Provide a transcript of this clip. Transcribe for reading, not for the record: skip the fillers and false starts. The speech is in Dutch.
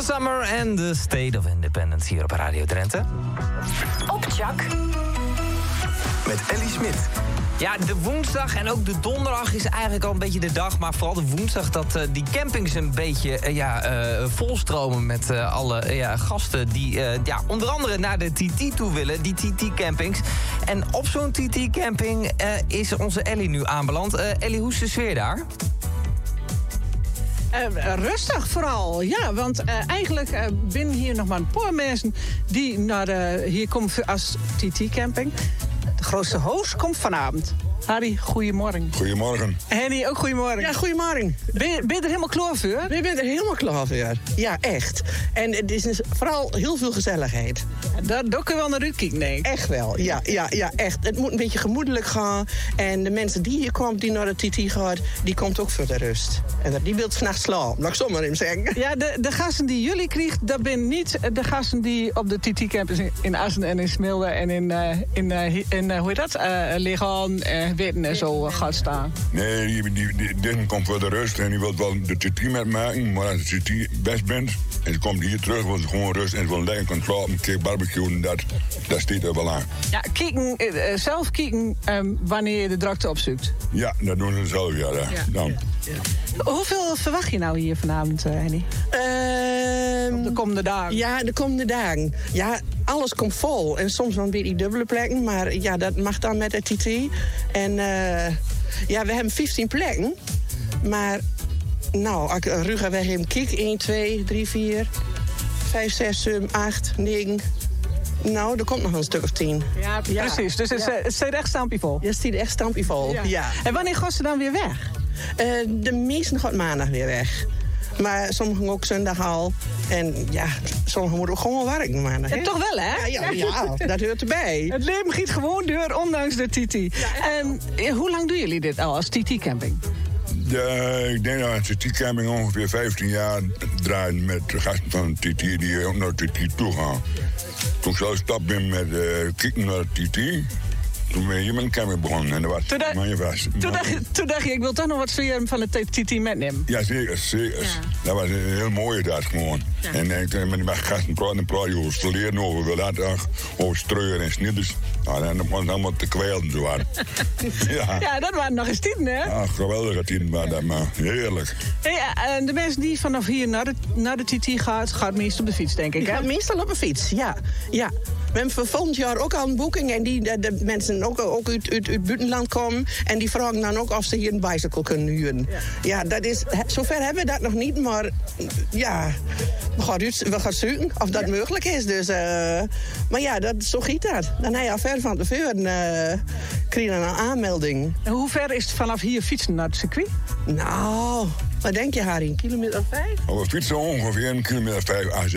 Donna Summer en The State of Independence hier op Radio Drenthe. Op Chak. Met Ellie Smit. Ja, de woensdag en ook de donderdag is eigenlijk al een beetje de dag. Maar vooral de woensdag dat die campings een beetje volstromen met alle gasten die onder andere naar de TT toe willen. Die TT-campings. En op zo'n TT-camping is onze Ellie nu aanbeland. Ellie, hoe is de sfeer daar? Rustig vooral, ja, want eigenlijk binnen hier nog maar een paar mensen die hier komen als TT-camping. De grootste host komt vanavond. Harry, goedemorgen. Goedemorgen. Henny, ook goedemorgen. Ja, goedemorgen. Ben je er helemaal klaar voor? We zijn er helemaal klaar voor. Ja, echt. En het is vooral heel veel gezelligheid. Daar kunnen we wel naar uitkijken, denk ik. Echt wel, ja, echt. Het moet een beetje gemoedelijk gaan. En de mensen die hier komen, die naar de TT gaat, die komt ook voor de rust. En die wil 's nachts slapen, laat ik zo maar even zeggen. Ja, de gasten die jullie krijgen, dat zijn niet de gasten die op de TT-campus in Assen en in Smilde en in hoe heet dat? Legan, Witten en zo gaat staan. Nee, die komt voor de rust en die wil wel de TT met maken. Maar als de TT best bent en ze komt hier terug, wil ze gewoon rust en ze wil lekker kan slapen, kijk barbecuen, dat staat er wel aan. Ja, zelf kijken wanneer je de drukte opzoekt. Ja, dat doen ze zelf, ja. Dan. Ja. Hoeveel verwacht je nou hier vanavond, Henny? Op de komende dagen? Ja, de komende dagen. Ja, alles komt vol. En soms dan weer die dubbele plekken. Maar ja, dat mag dan met de TT. En we hebben 15 plekken. Maar, nou, als ik Ruga weg hem kijk. 1, 2, 3, 4, 5, 6, 7, 8, 9... Nou, er komt nog een stuk of 10. Ja, precies. Dus het staat echt stampjevol. Ja, het staat echt stampjevol, ja. En wanneer gaan ze dan weer weg? De meesten gaan maandag weer weg. Maar sommigen ook zondag al. En ja, sommigen moeten ook gewoon werken maandag. Ja, toch wel, hè? Ja, dat hoort erbij. Het leven giet gewoon door, ondanks de TT. Ja, hoe lang doen jullie dit al als TT-camping? Ik denk dat de TT-camping ongeveer 15 jaar draait met de gasten van de TT die ook naar de TT toe gaan. Toen ik zelf stap ben met kijken naar de TT, toen ben je met een camping begonnen en dat was vast. Toen dacht je, ik wil toch nog wat sfeer van de TT metnemen. Ja, zeker. Ja. Dat was een heel mooie dag gewoon. Ja. En met die gasten praten je over leren over dat, over streuren en snippers. Nou, en dat was allemaal te kwelen zo waren. Ja, dat waren nog eens tien, hè? Ja, geweldige tien, maar heerlijk. Hey, de mensen die vanaf hier naar de TT gaat meestal op de fiets, denk ik, hè? Gaat meestal op de fiets, ja. We hebben voor volgend jaar ook al een boeking. En de mensen ook uit het buitenland komen. En die vragen dan ook of ze hier een bicycle kunnen huren. Ja, dat is, zover hebben we dat nog niet. Maar ja, we gaan zoeken of dat mogelijk is. Dus, maar ja, zo giet dat. Dan heb je al ver van tevoren krijg je een aanmelding. En hoe ver is het vanaf hier fietsen naar het circuit? Nou, wat denk je, Harry? 1,5 kilometer? We fietsen ongeveer 1,5 kilometer.